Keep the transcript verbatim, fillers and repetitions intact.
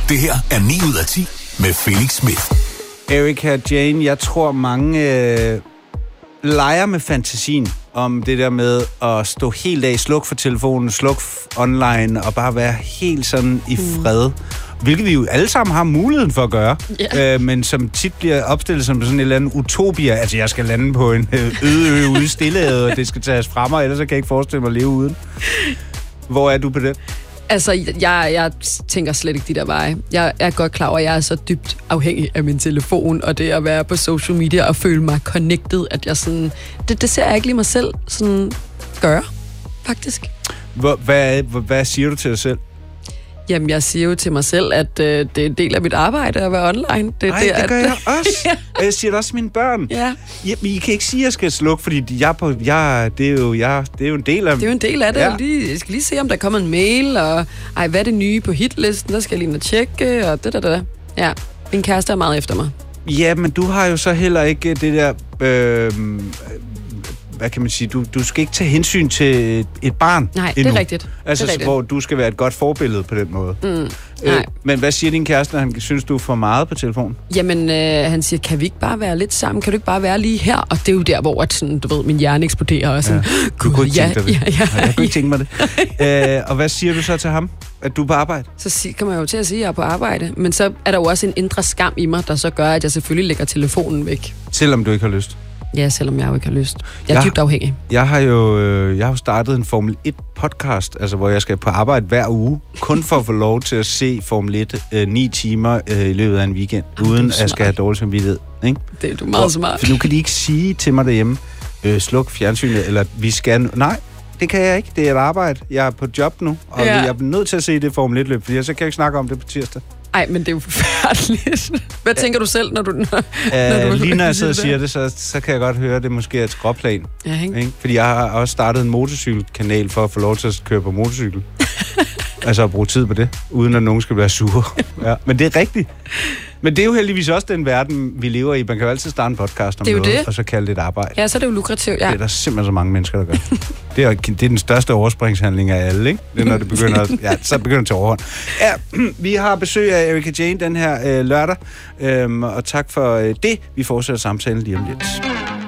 Det her er ni ud af ti med Felix Smith. Erika Jane, jeg tror mange øh, leger med fantasien om det der med at stå helt af, sluk for telefonen, sluk f- online og bare være helt sådan i fred. Mm. Hvilket vi jo alle sammen har muligheden for at gøre, yeah. øh, men som tit bliver opstillet som sådan en eller anden utopia. Altså, jeg skal lande på en øde ø ude i Stillehavet, og det skal tages fra mig, ellers kan jeg ikke forestille mig at leve uden. Hvor er du på det? Altså, jeg, jeg tænker slet ikke de der veje. Jeg er godt klar over, at jeg er så dybt afhængig af min telefon, og det at være på social media og føle mig connected, at jeg sådan... Det, det ser jeg ikke lige mig selv sådan gøre, faktisk. Hvor, hvad, hvad, hvad siger du til dig selv? Jamen, jeg siger jo til mig selv, at øh, det er en del af mit arbejde at være online. Det, Ej, det, det at, gør jeg også. Og jeg siger det også til mine børn. Ja. Ja, men I kan ikke sige, at jeg skal slukke, fordi jeg på, jeg, det, er jo, jeg, det er jo en del af... Det er jo en del af det. Ja. Jeg, lige, jeg skal lige se, om der kommer en mail, og ej, hvad er det nye på hitlisten? Der skal jeg lige ind og tjekke, og det der, der. Ja, min kæreste er meget efter mig. Ja, men du har jo så heller ikke det der... Øh, hvad kan man sige? Du, du skal ikke tage hensyn til et barn Nej, endnu. det er rigtigt. Altså, det er rigtigt. hvor du skal være et godt forbillede på den måde. Mm, øh, nej. Men hvad siger din kæreste, når han synes, du er for meget på telefonen? Jamen, øh, han siger, kan vi ikke bare være lidt sammen? Kan du ikke bare være lige her? Og det er jo der, hvor at, sådan, du ved, min hjerne eksploderer. Og sådan, ja. Du kunne ikke ja, tænke dig det. Ja, ja, jeg kunne ikke tænke mig det. øh, og hvad siger du så til ham? At du er på arbejde? Så sig, kommer jeg jo til at sige, at jeg er på arbejde. Men så er der jo også en indre skam i mig, der så gør, at jeg selvfølgelig lægger telefonen væk. Selvom du ikke har lyst? Ja, selvom jeg jo ikke har lyst. Jeg er jeg, dybt afhængig. Jeg har jo øh, jeg har startet en Formel et podcast, altså hvor jeg skal på arbejde hver uge, kun for at få lov til at se Formel et øh, ni timer øh, i løbet af en weekend, Ej, uden at jeg skal have dårlig samvittighed. Ikke? Det er du meget smart. For nu kan de ikke sige til mig derhjemme, øh, sluk fjernsynet, eller vi skal... Nej, det kan jeg ikke. Det er et arbejde. Jeg er på job nu, og ja. jeg er nødt til at se det Formel et-løb, for så kan jeg ikke snakke om det på tirsdag. Ej, men det er jo forfærdeligt. Hvad tænker du selv, når du... Når, Æh, når du lige når jeg sidder og siger det, så, så kan jeg godt høre, at det måske er et skråplan. Ja, ikke? Ikke? Fordi jeg har også startet en motorcykelkanal for at få lov til at køre på motorcykel. Altså at bruge tid på det, uden at nogen skal være sure. Ja. Men det er rigtigt. Men det er jo heldigvis også den verden, vi lever i. Man kan jo altid starte en podcast om noget, det. og så kalde det et arbejde. Ja, så er det jo lukrativt, ja. Det er der simpelthen så mange mennesker, der gør. Det er, det er den største overspringshandling af alle, ikke? Det er, når det begynder at, ja, så begynder det til overhånd. Ja, vi har besøg af Erika Jane den her øh, lørdag, øhm, og tak for øh, det. Vi fortsætter samtalen lige om lidt.